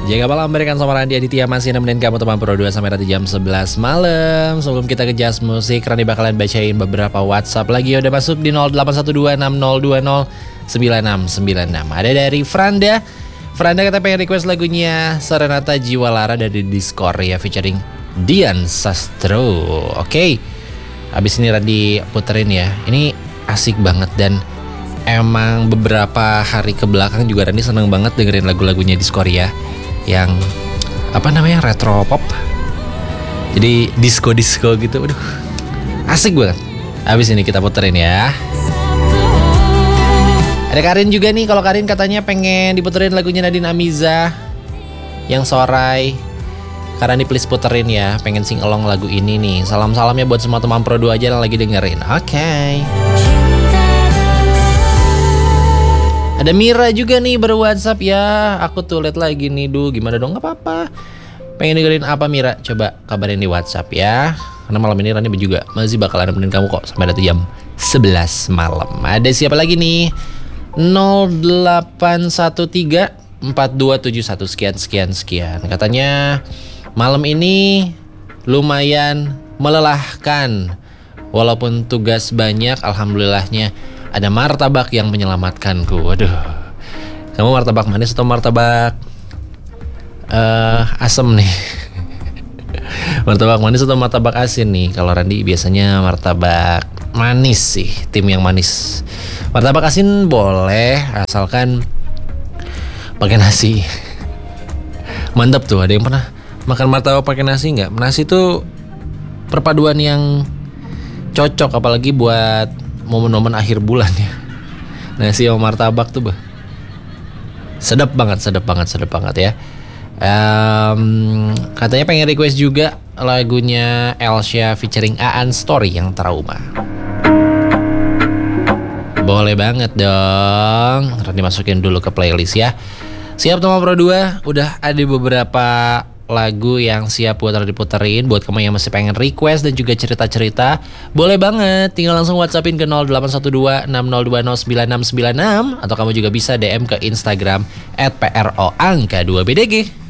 Jaga malam berikan sama Randi Aditya masih nemenin kamu teman Pro 2 sampai nanti jam 11 malam. Sebelum kita ke Jazz Musik, Randi bakalan bacain beberapa WhatsApp lagi udah masuk di 081260209696. Ada dari Franda. Franda kata pengen request lagunya Serenata Jiwa Lara dari Discord ya featuring Dian Sastro. Oke. Habis ini Randi puterin ya. Ini asik banget dan emang beberapa hari ke belakang juga Randi seneng banget dengerin lagu-lagunya Discord ya. Yang apa namanya retro pop, jadi disco gitu, aduh asik banget. Habis ini kita puterin ya. Ada Karin juga nih, kalau Karin katanya pengen diputerin lagunya Nadine Amiza yang Sorai. Karena nih please puterin ya, pengen sing along lagu ini nih. Salam-salamnya buat semua teman Pro 2 aja yang lagi dengerin. Oke. Ada Mira juga nih WhatsApp ya. Aku tuh liat lagi nih, gimana dong, gak apa-apa. Pengen dengerin apa Mira? Coba kabarin di WhatsApp ya. Karena malam ini Rani juga masih bakal nemenin kamu kok sampai nanti jam 11 malam. Ada siapa lagi nih? 0813-4271 sekian. Katanya malam ini lumayan melelahkan. Walaupun tugas banyak, alhamdulillahnya ada martabak yang menyelamatkanku. Waduh. Kamu martabak manis atau martabak asem nih? Martabak manis atau martabak asin nih? Kalau Randi biasanya martabak manis sih, tim yang manis. Martabak asin boleh, asalkan pakai nasi. Mantap tuh. Ada yang pernah makan martabak pakai nasi nggak? Nasi tuh perpaduan yang cocok, apalagi buat momen-momen akhir bulan ya. Nasi sama martabak tuh sedap banget ya. Katanya pengen request juga lagunya Elsya featuring Aan Story yang Trauma. Boleh banget dong. Nanti masukin dulu ke playlist ya. Siap teman Pro 2, udah ada beberapa lagu yang siap buat diputerin. Buat kamu yang masih pengen request dan juga cerita-cerita, boleh banget tinggal langsung WhatsAppin ke 081260209696 atau kamu juga bisa DM ke Instagram @pro_angka2bdg.